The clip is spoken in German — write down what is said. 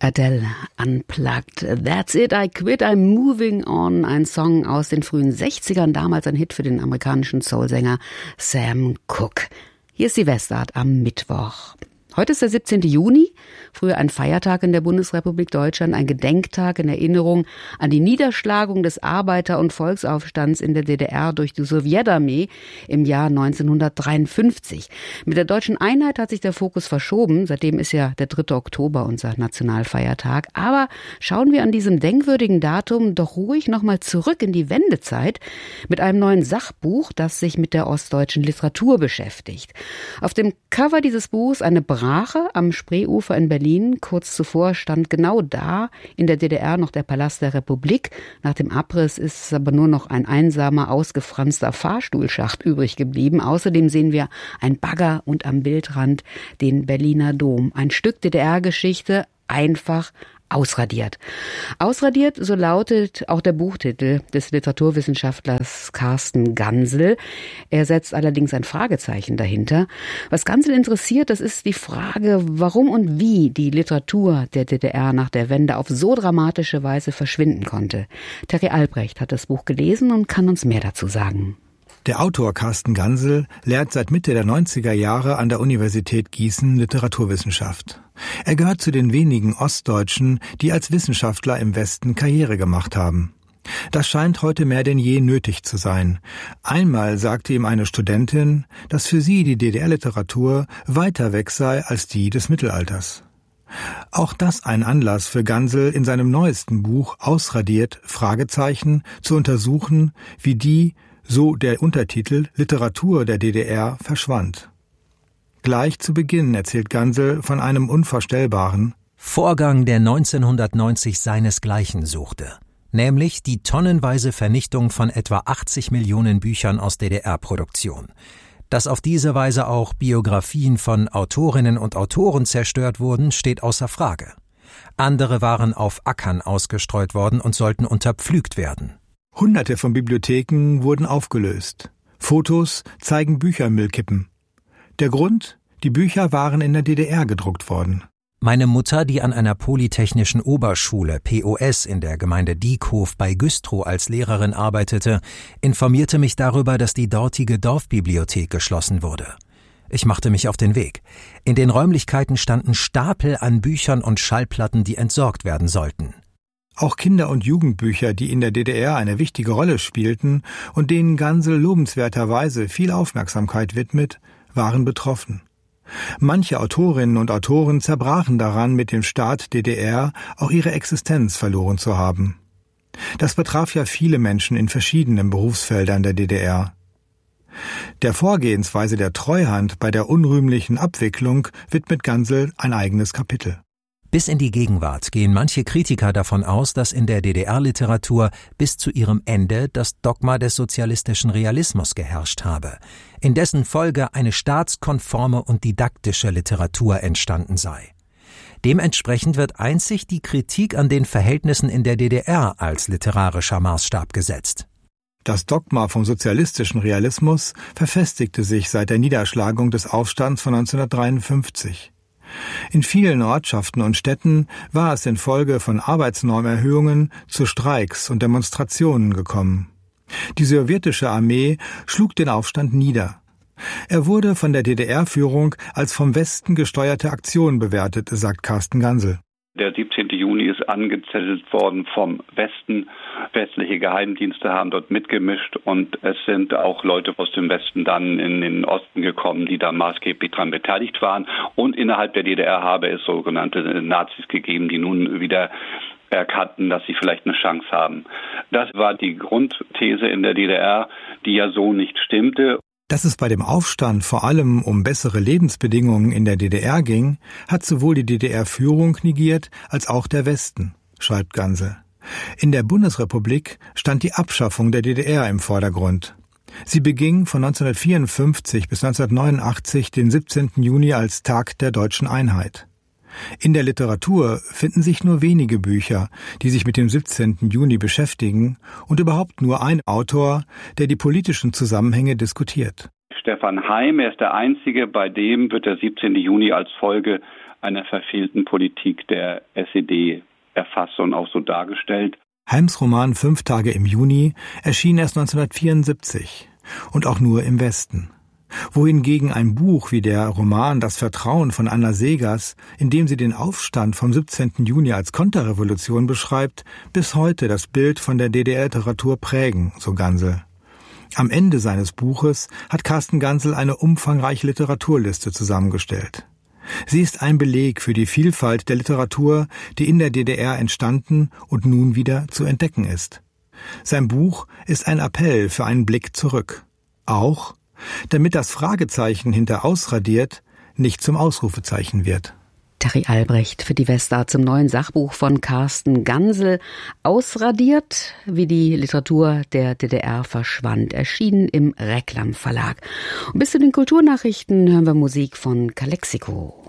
Adele, Unplugged. That's it, I quit, I'm moving on. Ein Song aus den frühen 60ern, damals ein Hit für den amerikanischen Soulsänger Sam Cooke. Hier ist die Westart am Mittwoch. Heute ist der 17. Juni, früher ein Feiertag in der Bundesrepublik Deutschland, ein Gedenktag in Erinnerung an die Niederschlagung des Arbeiter- und Volksaufstands in der DDR durch die Sowjetarmee im Jahr 1953. Mit der deutschen Einheit hat sich der Fokus verschoben, seitdem ist ja der 3. Oktober unser Nationalfeiertag. Aber schauen wir an diesem denkwürdigen Datum doch ruhig nochmal zurück in die Wendezeit mit einem neuen Sachbuch, das sich mit der ostdeutschen Literatur beschäftigt. Auf dem Cover dieses Buchs eine Brache am Spreeufer in Berlin. Kurz zuvor stand genau da in der DDR noch der Palast der Republik. Nach dem Abriss ist aber nur noch ein einsamer, ausgefranster Fahrstuhlschacht übrig geblieben. Außerdem sehen wir ein Bagger und am Bildrand den Berliner Dom. Ein Stück DDR-Geschichte, einfach ausradiert. Ausradiert, so lautet auch der Buchtitel des Literaturwissenschaftlers Carsten Gansel. Er setzt allerdings ein Fragezeichen dahinter. Was Gansel interessiert, das ist die Frage, warum und wie die Literatur der DDR nach der Wende auf so dramatische Weise verschwinden konnte. Terry Albrecht hat das Buch gelesen und kann uns mehr dazu sagen. Der Autor Carsten Gansel lehrt seit Mitte der 90er Jahre an der Universität Gießen Literaturwissenschaft. Er gehört zu den wenigen Ostdeutschen, die als Wissenschaftler im Westen Karriere gemacht haben. Das scheint heute mehr denn je nötig zu sein. Einmal sagte ihm eine Studentin, dass für sie die DDR-Literatur weiter weg sei als die des Mittelalters. Auch das ein Anlass für Gansel, in seinem neuesten Buch Ausradiert, Fragezeichen, zu untersuchen, wie die, so der Untertitel, Literatur der DDR verschwand. Gleich zu Beginn erzählt Gansel von einem unvorstellbaren Vorgang, der 1990 seinesgleichen suchte, nämlich die tonnenweise Vernichtung von etwa 80 Millionen Büchern aus DDR-Produktion. Dass auf diese Weise auch Biografien von Autorinnen und Autoren zerstört wurden, steht außer Frage. Andere waren auf Ackern ausgestreut worden und sollten unterpflügt werden. Hunderte von Bibliotheken wurden aufgelöst. Fotos zeigen Büchermüllkippen. Der Grund? Die Bücher waren in der DDR gedruckt worden. Meine Mutter, die an einer polytechnischen Oberschule POS in der Gemeinde Diekhof bei Güstrow als Lehrerin arbeitete, informierte mich darüber, dass die dortige Dorfbibliothek geschlossen wurde. Ich machte mich auf den Weg. In den Räumlichkeiten standen Stapel an Büchern und Schallplatten, die entsorgt werden sollten. Auch Kinder- und Jugendbücher, die in der DDR eine wichtige Rolle spielten und denen Gansel lobenswerterweise viel Aufmerksamkeit widmet, waren betroffen. Manche Autorinnen und Autoren zerbrachen daran, mit dem Staat DDR auch ihre Existenz verloren zu haben. Das betraf ja viele Menschen in verschiedenen Berufsfeldern der DDR. Der Vorgehensweise der Treuhand bei der unrühmlichen Abwicklung widmet Gansel ein eigenes Kapitel. Bis in die Gegenwart gehen manche Kritiker davon aus, dass in der DDR-Literatur bis zu ihrem Ende das Dogma des sozialistischen Realismus geherrscht habe, in dessen Folge eine staatskonforme und didaktische Literatur entstanden sei. Dementsprechend wird einzig die Kritik an den Verhältnissen in der DDR als literarischer Maßstab gesetzt. Das Dogma vom sozialistischen Realismus verfestigte sich seit der Niederschlagung des Aufstands von 1953. In vielen Ortschaften und Städten war es infolge von Arbeitsnormerhöhungen zu Streiks und Demonstrationen gekommen. Die sowjetische Armee schlug den Aufstand nieder. Er wurde von der DDR-Führung als vom Westen gesteuerte Aktion bewertet, sagt Carsten Gansel. Der 17. Juni ist angezettelt worden vom Westen. Westliche Geheimdienste haben dort mitgemischt und es sind auch Leute aus dem Westen dann in den Osten gekommen, die da maßgeblich daran beteiligt waren. Und innerhalb der DDR habe es sogenannte Nazis gegeben, die nun wieder erkannten, dass sie vielleicht eine Chance haben. Das war die Grundthese in der DDR, die ja so nicht stimmte. Dass es bei dem Aufstand vor allem um bessere Lebensbedingungen in der DDR ging, hat sowohl die DDR-Führung negiert als auch der Westen, schreibt Gansel. In der Bundesrepublik stand die Abschaffung der DDR im Vordergrund. Sie beging von 1954 bis 1989 den 17. Juni als Tag der deutschen Einheit. In der Literatur finden sich nur wenige Bücher, die sich mit dem 17. Juni beschäftigen und überhaupt nur ein Autor, der die politischen Zusammenhänge diskutiert. Stefan Heym, er ist der Einzige, bei dem wird der 17. Juni als Folge einer verfehlten Politik der SED erfasst und auch so dargestellt. Heims Roman 5 Tage im Juni erschien erst 1974 und auch nur im Westen. Wohingegen ein Buch wie der Roman Das Vertrauen von Anna Seghers, in dem sie den Aufstand vom 17. Juni als Konterrevolution beschreibt, bis heute das Bild von der DDR-Literatur prägen, so Gansel. Am Ende seines Buches hat Carsten Gansel eine umfangreiche Literaturliste zusammengestellt. Sie ist ein Beleg für die Vielfalt der Literatur, die in der DDR entstanden und nun wieder zu entdecken ist. Sein Buch ist ein Appell für einen Blick zurück. Auch damit das Fragezeichen hinter ausradiert nicht zum Ausrufezeichen wird. Terry Albrecht für die Westart zum neuen Sachbuch von Carsten Gansel. Ausradiert, wie die Literatur der DDR verschwand, erschienen im Reklam Verlag. Und bis zu den Kulturnachrichten hören wir Musik von Calexico.